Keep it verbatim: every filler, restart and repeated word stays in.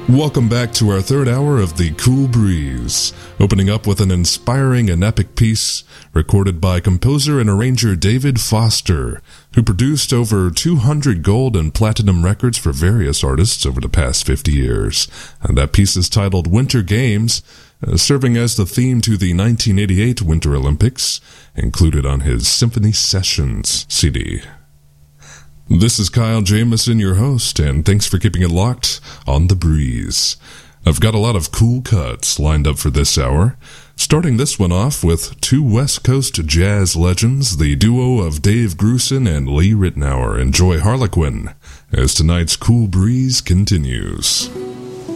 Welcome back to our third hour of The Cool Breeze, opening up with an inspiring and epic piece recorded by composer and arranger David Foster, who produced over two hundred gold and platinum records for various artists over the past fifty years. And that piece is titled Winter Games, uh, serving as the theme to the nineteen eighty-eight Winter Olympics, included on his Symphony Sessions C D. This is Kyle Jamison, your host, and thanks for keeping it locked on The Breeze. I've got a lot of cool cuts lined up for this hour, starting this one off with two West Coast jazz legends, the duo of Dave Grusin and Lee Ritenour. Enjoy Harlequin, as tonight's Cool Breeze continues.